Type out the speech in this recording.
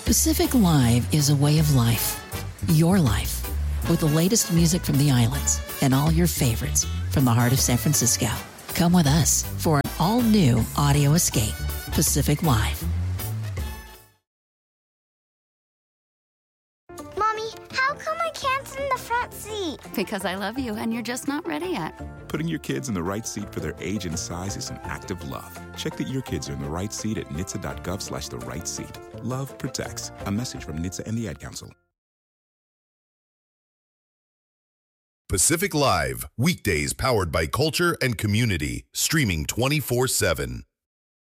Pacific Live is a way of life. Your life. With the latest music from the islands and all your favorites from the heart of San Francisco. Come with us for an all-new audio escape. Pacific Live. Mommy, how come I can't sit in the front seat? Because I love you and you're just not ready yet. Putting your kids in the right seat for their age and size is an act of love. Check that your kids are in the right seat at nhtsa.gov/the right seat. Love protects. A message from NHTSA and the Ad Council. Pacific Live, weekdays powered by culture and community, streaming 24/7.